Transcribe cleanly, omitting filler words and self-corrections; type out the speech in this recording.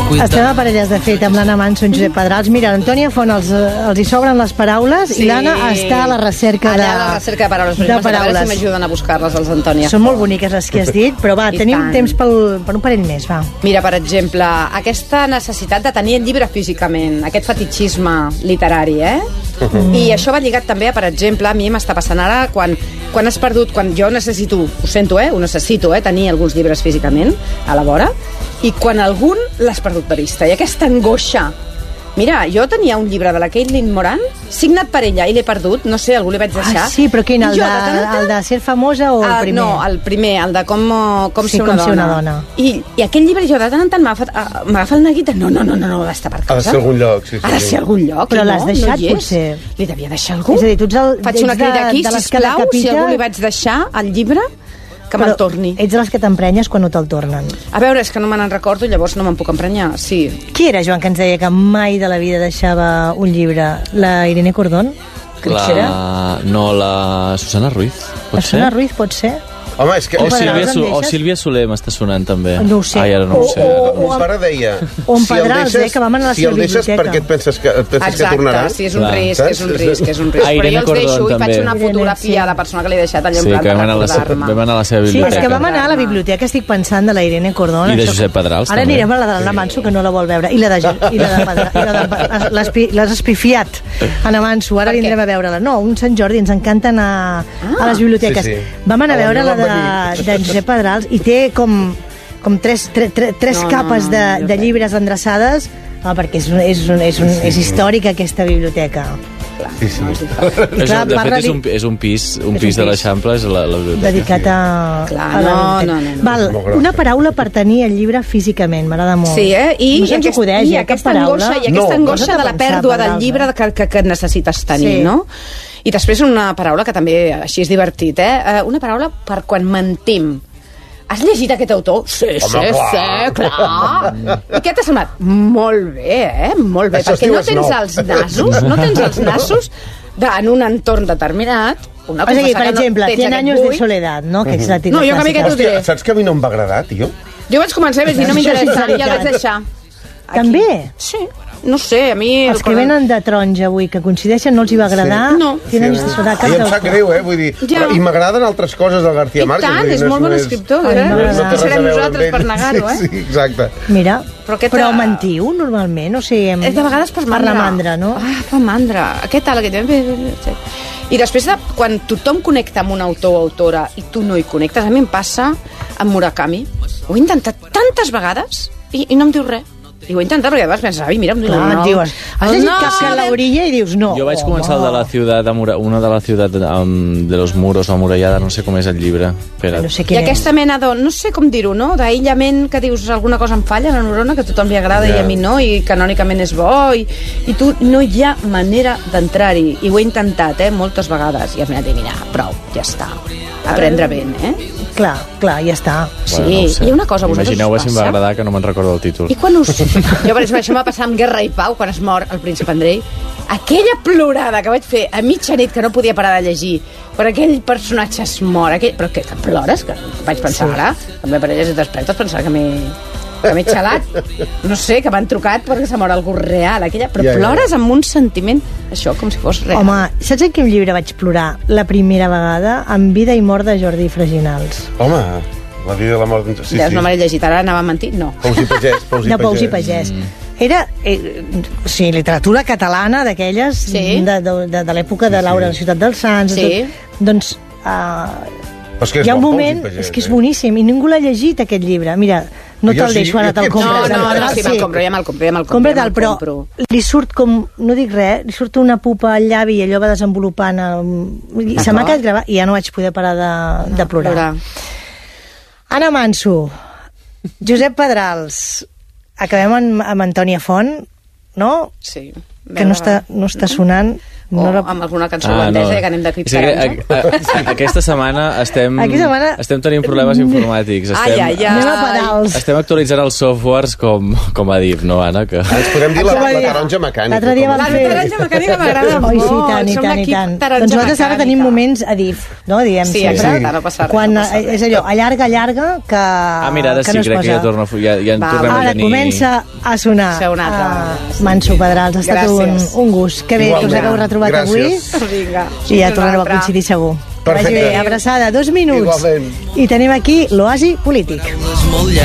Estem a parelles, de fet, amb l'Anna Manso i en Josep Pedrals. Mira, l'Antònia Font els hi sobren les paraules i l'Anna està a la recerca de paraules. A veure si m'ajuden a buscar-les, els Antònia. Són molt boniques les que has dit, però va, tenim temps per un parell més, va. Mira, per exemple, aquesta necessitat de tenir el llibre físicament, aquest fetichisme literari, I això va lligat també a, per exemple, a mi m'està passant ara quan has perdut, quan jo necessito, ho sento, ho necessito, tenir alguns llibres físicament a la vora, i quan algun l'has perdut de vista. I aquesta angoixa. Mira, jo tenia un llibre de la Caitlin Moran signat per ella i l'he perdut, no sé, algú l'he vaig deixar. Sí, però quin? El de ser famosa o el primer? No, el primer, el de com ser una dona. I aquell llibre jo de tant en tant m'agafa el neguit de no, està per casa. Ha de ser algun lloc, sí. Ha de ser algun lloc. Però l'has deixat, potser? Li devia deixar algú? És a dir, tu ets faig una crida aquí, sisplau, si algú li vaig deixar el llibre, que me'l torni. Ets de les que t'emprenyes quan no te'l tornen. A veure, és que no me n'en recordo, llavors no me'n puc emprenyar, sí. Qui era, Joan, que ens deia que mai de la vida deixava un llibre? La Irene Cordón? No, la Susana Ruiz, pot ser? Susana Ruiz pot ser? Home, és que... O Sílvia Soler m'està sonant també. No ho sé. Ai, ara no ho sé. Mon pare deia... O en Pedrals, que vam anar a la seva biblioteca. Si el deixes, per què et penses que tornarà? Exacte, sí, és un risc. Però jo els deixo i faig una fotografia a la persona que l'he deixat allà en plan per recordar-me. Vam anar a la seva biblioteca. Sí, és que vam anar a la biblioteca, estic pensant, de la Irene Cordón. I de Josep Pedrals, també. Ara anirem a la de l'Anna Manso, que no la vol veure. I la de l'has espifiat, Anna Manso. Ara vindrem a veure-la. No, un Sant Jordi, ens encanta anar a les biblioteques. Vam anar a veure la de Josep Pedrals i té com tres capes de llibres endreçades, perquè és històrica aquesta biblioteca. Sí. De fet, és un pis de l'Eixample, és la biblioteca. Dedicat a no. Una paraula per tenir el llibre físicament, m'agrada molt. Sí, i aquesta angoixa de la pèrdua del llibre que necessites tenir, no? I després una paraula que també així és divertit, una paraula per quan mentim. Has llegit aquest autor? Sí, clar. I què t'ha semblat? Molt bé, molt bé. Perquè no tens els nassos en un entorn determinat. O sigui, per exemple, 100 anys de soledat, no? No, jo que t'ho diré. Saps que a mi no em va agradar, tio? Jo vaig començar a dir, no m'interessa, ja vaig deixar. També? Sí. No sé, a mi... Els que venen de taronja avui, que coincideixen, no els hi va agradar? No. I em sap greu, vull dir... I m'agraden altres coses del García Márquez. I tant, és molt bon escriptor, No serem nosaltres per negar-ho, Sí, exacte. Mira, però mentiu, normalment, o sigui... De vegades per mandra. Per la mandra, no? Per mandra. Què tal? I després, quan tothom connecta amb un autor o autora i tu no hi connectes, a mi em passa amb Murakami. Ho he intentat tantes vegades i no em diu res. I ho he intentat perquè vas pensar, mira, et dius, has llegit Kafka a la orilla i dius no. Jo vaig començar el de la ciutat, una de la ciutat de los muros, amurallada, no sé com és el llibre. I aquesta mena de, no sé com dir-ho, no? D'aïllament que dius alguna cosa em falla a la neurona, que a tothom li agrada i a mi no, i canònicament és bo, i tu no hi ha manera d'entrar-hi. I ho he intentat, moltes vegades. I al final dic, mira, prou, ja està. Aprendre ben, Clar, ja està. Sí, no sé. I una cosa, vosaltres imagineu si em va agradar, que no me'n recordo el títol. I quan us... Jo, per exemple, això m'ha passat amb Guerra i Pau, quan es mor el príncep Andrei. Aquella plorada que vaig fer a mitjanit, que no podia parar de llegir, per aquell personatge es mor. Però què, que plores? Que vaig pensar ara, també per elles despertes, pensar que m'he xalat. No sé, que m'han trucat perquè se mor algú real. Però plores amb un sentiment, això, com si fos real. Home, saps en quin llibre vaig plorar la primera vegada? En Vida i mort de Jordi Freginals. Home, la vida i la mort... Sí. No me l'he llegit, ara anava a mentir? No. Pous i Pagès. De Pous i Pagès. Era literatura catalana d'aquelles, de l'època de Laura, la ciutat dels Sants. Doncs hi ha un moment, és que és boníssim, i ningú l'ha llegit, aquest llibre. Mira, no te'l deixo, ara te'l compres. No, sí, me'l compro. Però li surt com, no dic res, li surt una pupa al llavi i allò va desenvolupant, i se m'ha quedat gravat i ja no vaig poder parar de plorar. Anna Manso, Josep Pedrals, acabem amb Antònia Font, no? Sí. Que no està sonant. o amb alguna cançó holandesa que anem de crit taronja. Aquesta setmana estem tenint problemes informàtics. Anem a pedals. Estem actualitzant els softwares com a DIF, no, Anna? Ens podem dir la taronja mecànica. L'altre dia la taronja mecànica m'agrada molt. Sí, tant, i tant. Doncs nosaltres ara tenim moments a DIF, no? Diem sí, sempre. Exacte, no passa res. Quan és allò, allarga, que mira, ara sí, crec que ja tornem a tenir... Ara comença a sonar. Manso Pedrals, ha estat un gust. Que bé que us hagueu retrobat avui. I ja tornareu a coincidir segur. Perfecte. Vagi bé, abraçada, 2 minuts. Igualment. I tenim aquí l'Oasi Polític.